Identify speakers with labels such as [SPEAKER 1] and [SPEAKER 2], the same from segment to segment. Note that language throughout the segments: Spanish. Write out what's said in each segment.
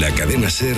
[SPEAKER 1] la cadena SER,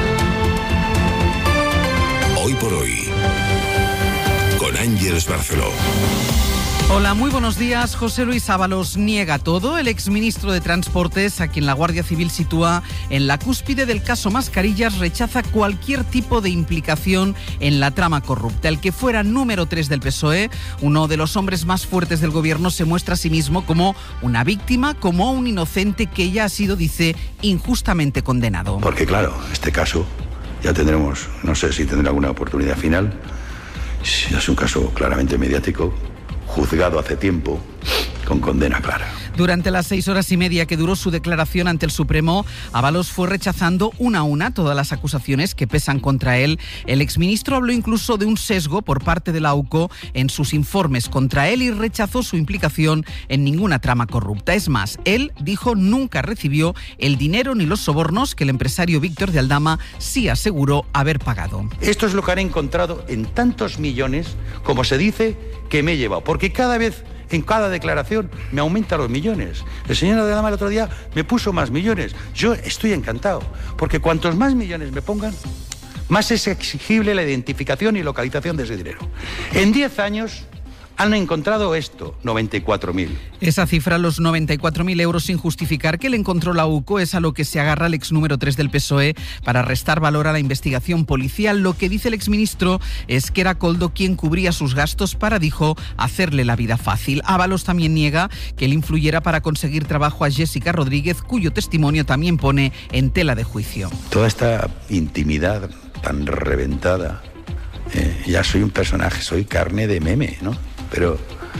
[SPEAKER 1] Hoy por Hoy, con Ángeles Barceló.
[SPEAKER 2] Hola, muy buenos días. José Luis Ábalos niega todo. El exministro de Transportes, a quien la Guardia Civil sitúa en la cúspide del caso Mascarillas, rechaza cualquier tipo de implicación en la trama corrupta. El que fuera número 3 del PSOE, uno de los hombres más fuertes del gobierno, se muestra a sí mismo como una víctima, como un inocente que ya ha sido, dice, injustamente condenado.
[SPEAKER 3] Porque claro, este caso ya tendremos, no sé si tendrá alguna oportunidad final. Es un caso claramente mediático, juzgado hace tiempo, con condena clara.
[SPEAKER 2] Durante las 6 horas y media que duró su declaración ante el Supremo, Ábalos fue rechazando una a una todas las acusaciones que pesan contra él. El exministro habló incluso de un sesgo por parte de la AUCO en sus informes contra él y rechazó su implicación en ninguna trama corrupta. Es más, él dijo nunca recibió el dinero ni los sobornos que el empresario Víctor de Aldama sí aseguró haber pagado.
[SPEAKER 3] Esto es lo que han encontrado en tantos millones, como se dice, que me he llevado. Porque cada vez, en cada declaración, me aumentan los millones. El señor de Aldama el otro día me puso más millones. Yo estoy encantado, porque cuantos más millones me pongan, más es exigible la identificación y localización de ese dinero. En 10 años han encontrado esto, 94.000.
[SPEAKER 2] Esa cifra, los 94.000 euros sin justificar que le encontró la UCO, es a lo que se agarra el ex número 3 del PSOE para restar valor a la investigación policial. Lo que dice el exministro es que era Koldo quien cubría sus gastos para, dijo, hacerle la vida fácil. Ábalos también niega que él influyera para conseguir trabajo a Jessica Rodríguez, cuyo testimonio también pone en tela de juicio.
[SPEAKER 3] Toda esta intimidad tan reventada, ya soy un personaje, soy carne de meme, ¿no? Pero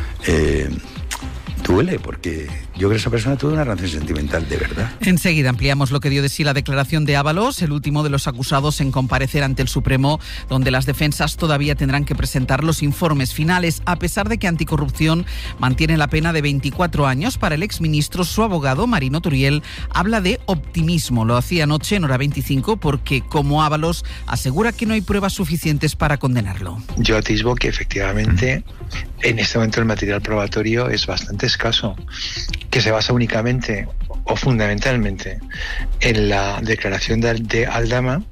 [SPEAKER 3] duele, porque yo creo que esa persona tuvo una relación sentimental de verdad.
[SPEAKER 2] Enseguida ampliamos lo que dio de sí la declaración de Ábalos, el último de los acusados en comparecer ante el Supremo, donde las defensas todavía tendrán que presentar los informes finales. A pesar de que Anticorrupción mantiene la pena de 24 años para el exministro, su abogado, Marino Turiel, habla de optimismo. Lo hacía anoche en Hora 25 porque, como Ábalos, asegura que no hay pruebas suficientes para condenarlo.
[SPEAKER 4] Yo atisbo que efectivamente en este momento el material probatorio es bastante escaso, que se basa únicamente o fundamentalmente en la declaración de Aldama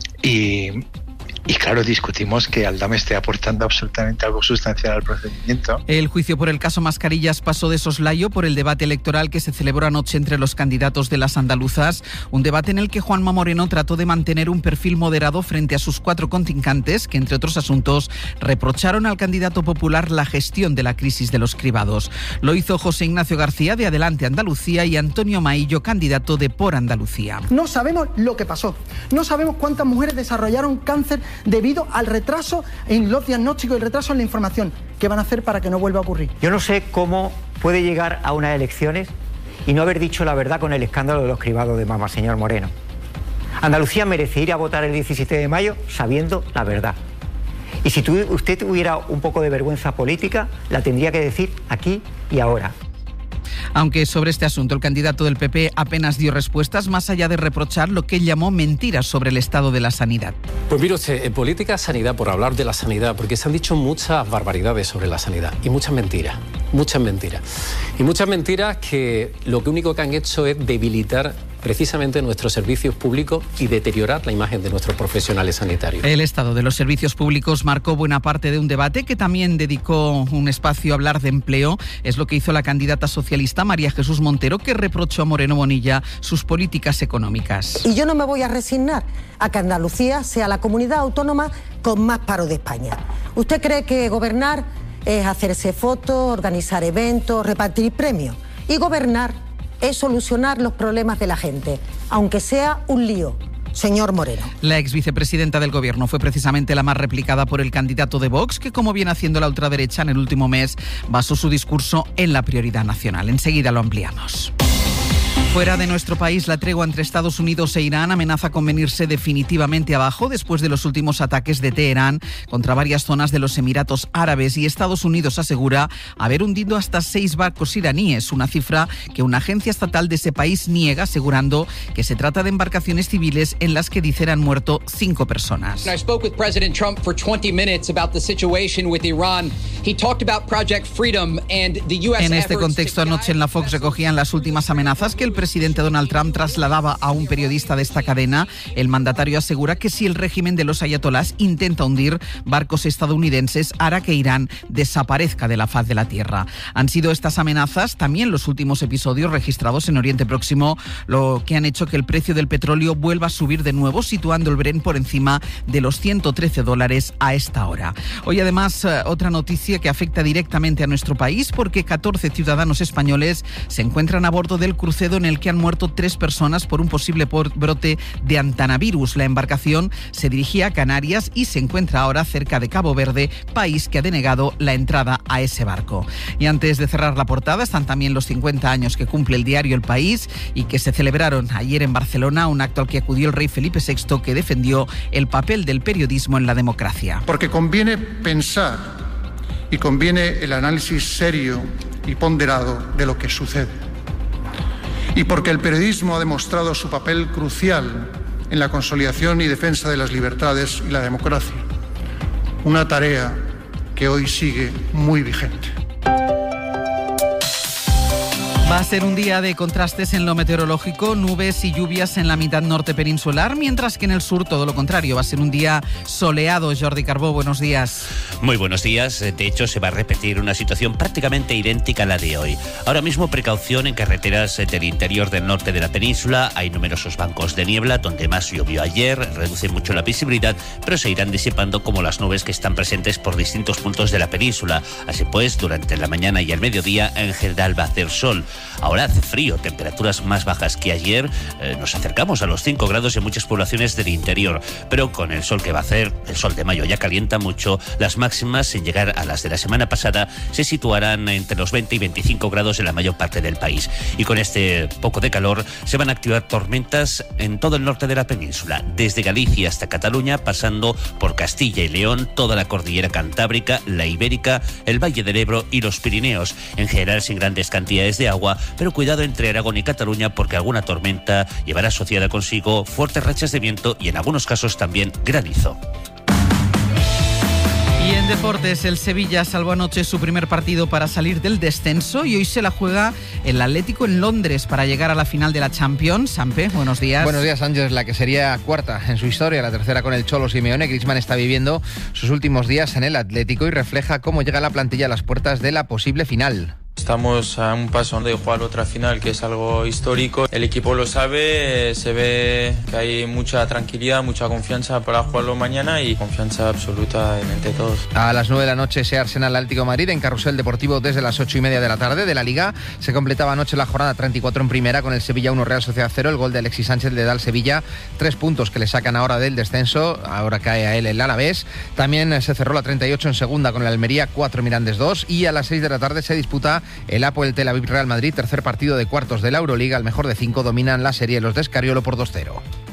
[SPEAKER 4] y claro, discutimos que Aldama esté aportando absolutamente algo sustancial al procedimiento.
[SPEAKER 2] El juicio por el caso Mascarillas pasó de soslayo por el debate electoral que se celebró anoche entre los candidatos de las andaluzas, un debate en el que Juanma Moreno trató de mantener un perfil moderado frente a sus 4 contrincantes, que entre otros asuntos reprocharon al candidato popular la gestión de la crisis de los cribados. Lo hizo José Ignacio García de Adelante Andalucía y Antonio Maillo, candidato de Por Andalucía.
[SPEAKER 5] No sabemos lo que pasó, no sabemos cuántas mujeres desarrollaron cáncer debido al retraso en los diagnósticos y el retraso en la información. ¿Qué van a hacer para que no vuelva a ocurrir?
[SPEAKER 6] Yo no sé cómo puede llegar a unas elecciones y no haber dicho la verdad con el escándalo de los cribados de mama, señor Moreno. Andalucía merece ir a votar el 17 de mayo sabiendo la verdad. Y si usted tuviera un poco de vergüenza política, la tendría que decir aquí y ahora.
[SPEAKER 2] Aunque sobre este asunto el candidato del PP apenas dio respuestas, más allá de reprochar lo que él llamó mentiras sobre el estado de la sanidad.
[SPEAKER 7] Pues mire usted, en política sanidad, por hablar de la sanidad, porque se han dicho muchas barbaridades sobre la sanidad y muchas mentiras. Y muchas mentiras que lo único que han hecho es debilitar precisamente nuestros servicios públicos y deteriorar la imagen de nuestros profesionales sanitarios.
[SPEAKER 2] El estado de los servicios públicos marcó buena parte de un debate que también dedicó un espacio a hablar de empleo. Es lo que hizo la candidata socialista María Jesús Montero, que reprochó a Moreno Bonilla sus políticas económicas.
[SPEAKER 8] Y yo no me voy a resignar a que Andalucía sea la comunidad autónoma con más paro de España. ¿Usted cree que gobernar es hacerse fotos, organizar eventos, repartir premios? Y gobernar es solucionar los problemas de la gente, aunque sea un lío. Señor Moreno.
[SPEAKER 2] La ex vicepresidenta del gobierno fue precisamente la más replicada por el candidato de Vox, que, como viene haciendo la ultraderecha en el último mes, basó su discurso en la prioridad nacional. Enseguida lo ampliamos. Fuera de nuestro país, la tregua entre Estados Unidos e Irán amenaza con venirse definitivamente abajo después de los últimos ataques de Teherán contra varias zonas de los Emiratos Árabes, y Estados Unidos asegura haber hundido hasta 6 barcos iraníes, una cifra que una agencia estatal de ese país niega, asegurando que se trata de embarcaciones civiles en las que dicen han muerto 5 personas.
[SPEAKER 9] I spoke with President Trump for 20 minutes about the situation with Iran. He talked about Project Freedom and the US.
[SPEAKER 2] En este contexto, anoche en la Fox recogían las últimas amenazas que el presidente Donald Trump trasladaba a un periodista de esta cadena, el mandatario asegura que si el régimen de los ayatolás intenta hundir barcos estadounidenses, hará que Irán desaparezca de la faz de la tierra. Han sido estas amenazas, también los últimos episodios registrados en Oriente Próximo, lo que han hecho que el precio del petróleo vuelva a subir de nuevo, situando el Brent por encima de los $113 a esta hora. Hoy además otra noticia que afecta directamente a nuestro país, porque 14 ciudadanos españoles se encuentran a bordo del crucero en el que han muerto 3 personas por un posible brote de antanavirus. La embarcación se dirigía a Canarias y se encuentra ahora cerca de Cabo Verde, país que ha denegado la entrada a ese barco. Y antes de cerrar la portada están también los 50 años que cumple el diario El País y que se celebraron ayer en Barcelona, un acto al que acudió el rey Felipe VI, que defendió el papel del periodismo en la democracia.
[SPEAKER 10] Porque conviene pensar y conviene el análisis serio y ponderado de lo que sucede. Y porque el periodismo ha demostrado su papel crucial en la consolidación y defensa de las libertades y la democracia. Una tarea que hoy sigue muy vigente.
[SPEAKER 2] Va a ser un día de contrastes en lo meteorológico, nubes y lluvias en la mitad norte peninsular, mientras que en el sur todo lo contrario. Va a ser un día soleado. Jordi Carbó, buenos días.
[SPEAKER 11] Muy buenos días. De hecho, se va a repetir una situación prácticamente idéntica a la de hoy. Ahora mismo, precaución en carreteras del interior del norte de la península. Hay numerosos bancos de niebla, donde más llovió ayer, reduce mucho la visibilidad, pero se irán disipando como las nubes que están presentes por distintos puntos de la península. Así pues, durante la mañana y el mediodía, en general va a hacer sol. Ahora hace frío, temperaturas más bajas que ayer, nos acercamos a los 5 grados en muchas poblaciones del interior, pero con el sol que va a hacer, el sol de mayo ya calienta mucho, las máximas, sin llegar a las de la semana pasada, se situarán entre los 20 y 25 grados en la mayor parte del país. Y con este poco de calor se van a activar tormentas en todo el norte de la península, desde Galicia hasta Cataluña, pasando por Castilla y León, toda la cordillera cantábrica, la ibérica, el Valle del Ebro y los Pirineos, en general sin grandes cantidades de agua, pero cuidado entre Aragón y Cataluña, porque alguna tormenta llevará asociada consigo fuertes rachas de viento y en algunos casos también granizo.
[SPEAKER 2] Y en deportes, el Sevilla salvó anoche su primer partido para salir del descenso y hoy se la juega el Atlético en Londres para llegar a la final de la Champions. Sampe, buenos días.
[SPEAKER 12] Buenos días, Ángel. La que sería cuarta en su historia, la tercera con el Cholo Simeone. Griezmann está viviendo sus últimos días en el Atlético y refleja cómo llega la plantilla a las puertas de la posible final.
[SPEAKER 13] Estamos a un paso de jugar otra final, que es algo histórico. El equipo lo sabe, se ve que hay mucha tranquilidad, mucha confianza para jugarlo mañana y confianza absoluta entre todos.
[SPEAKER 12] A las 9 de la noche ese Arsenal Atlético de Madrid en Carrusel Deportivo desde las 8:30 de la tarde de la Liga. Se completaba anoche la jornada 34 en primera con el Sevilla 1 Real Sociedad 0. El gol de Alexis Sánchez le da al Sevilla 3 puntos que le sacan ahora del descenso. Ahora cae a él el Alavés. También se cerró la 38 en segunda con el Almería 4 Mirandés 2 y a las 6 de la tarde se disputa el Apoel Tel Aviv Real Madrid, tercer partido de cuartos de la Euroliga. Al mejor de 5 dominan la serie los de Escariolo por 2-0.